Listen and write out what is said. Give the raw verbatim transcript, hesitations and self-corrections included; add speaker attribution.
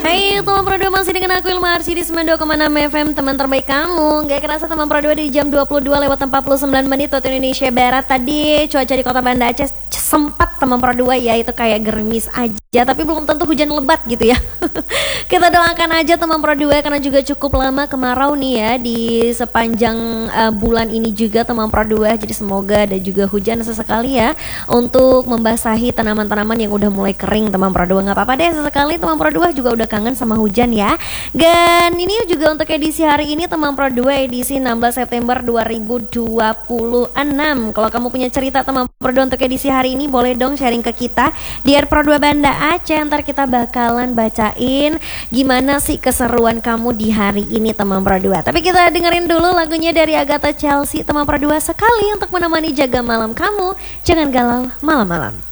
Speaker 1: Hai teman Pro dua, masih dengan aku Ilma Arsy di sembilan puluh dua koma enam F M, teman terbaik kamu. Gak kerasa teman Pro dua di jam dua puluh dua lewat empat puluh sembilan menit waktu Indonesia Barat. Tadi cuaca di kota Banda Aceh sempat teman Pro dua ya, itu kayak gerimis aja, tapi belum tentu hujan lebat gitu ya. Kita doakan aja teman Pro dua, karena juga cukup lama kemarau nih ya di sepanjang uh, bulan ini juga teman Pro dua. Jadi semoga ada juga hujan sesekali ya untuk membasahi tanaman-tanaman yang udah mulai kering teman Pro dua. Gak apa-apa deh, sesekali teman Pro dua juga udah kangen sama hujan ya. Dan ini juga untuk edisi hari ini teman Pro dua, edisi enam belas September dua ribu dua puluh enam. Kalau kamu punya cerita teman Pro dua untuk edisi hari ini, boleh dong sharing ke kita di R Pro dua Banda Aceh. Ntar kita bakalan bacain gimana sih keseruan kamu di hari ini teman Pro dua. Tapi kita dengerin dulu lagunya dari Agatha Chelsea teman Pro dua, sekali untuk menemani jaga malam kamu. Jangan galau malam-malam.